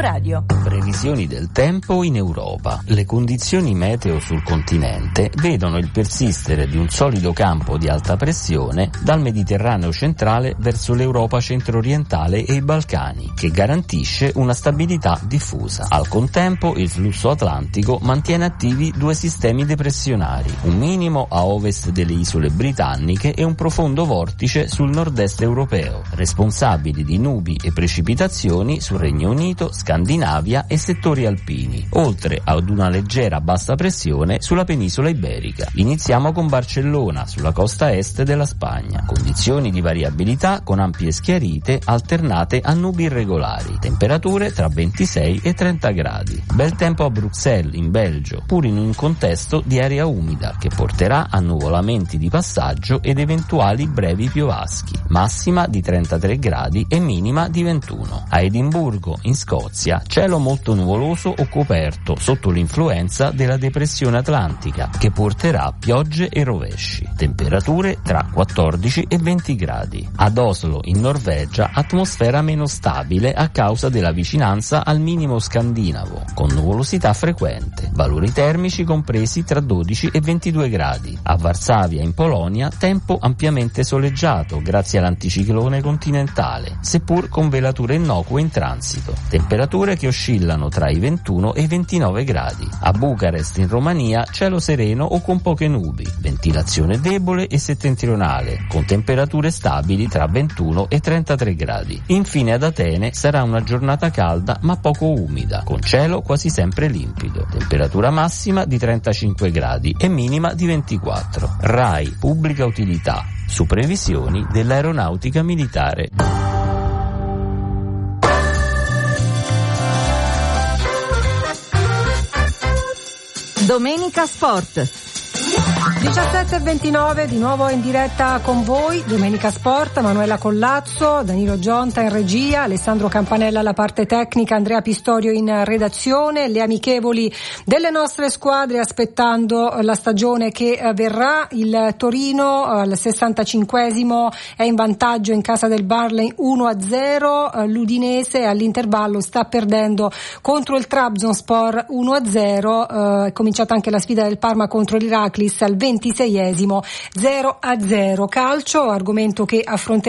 Radio. Previsioni del tempo in Europa. Le condizioni meteo sul continente vedono il persistere di un solido campo di alta pressione dal Mediterraneo centrale verso l'Europa centro-orientale e i Balcani, che garantisce una stabilità diffusa. Al contempo il flusso atlantico mantiene attivi due sistemi depressionari, un minimo a ovest delle isole britanniche e un profondo vortice sul nord-est europeo, responsabili di nubi e precipitazioni sul Regno Unito, Scandinavia e settori alpini, oltre ad una leggera bassa pressione sulla penisola iberica. Iniziamo con Barcellona, sulla costa est della Spagna. Condizioni di variabilità con ampie schiarite alternate a nubi irregolari. Temperature tra 26 e 30 gradi. Bel tempo a Bruxelles, in Belgio, pur in un contesto di aria umida che porterà a nuvolamenti di passaggio ed eventuali brevi piovaschi. Massima di 33 gradi e minima di 21. A Edimburgo, in Scozia, cielo molto nuvoloso o coperto sotto l'influenza della depressione atlantica che porterà piogge e rovesci. Temperature tra 14 e 20 gradi. Ad Oslo, in Norvegia, atmosfera meno stabile a causa della vicinanza al minimo scandinavo, con nuvolosità frequente. Valori termici compresi tra 12 e 22 gradi. A Varsavia, in Polonia, tempo ampiamente soleggiato grazie all'anticiclone continentale, seppur con velature innocue in transito. Temperature che oscillano tra i 21 e i 29 gradi. A Bucarest, in Romania, cielo sereno o con poche nubi, ventilazione debole e settentrionale, con temperature stabili tra 21 e 33 gradi. Infine ad Atene sarà una giornata calda ma poco umida, con cielo quasi sempre limpido. Temperatura massima di 35 gradi e minima di 24. RAI Pubblica Utilità, su previsioni dell'aeronautica militare. Domenica Sport. 17:29 di nuovo in diretta con voi, Domenica Sport, Manuela Collazzo, Danilo Gionta in regia, Alessandro Campanella alla parte tecnica, Andrea Pistorio in redazione, le amichevoli delle nostre squadre aspettando la stagione che verrà. Il Torino al 65esimo è in vantaggio in casa del Burnley 1-0, l'Udinese all'intervallo sta perdendo contro il Trabzonspor 1-0, è cominciata anche la sfida del Parma contro l'Iraklis al 26esimo 0-0. Calcio, argomento che affronteremo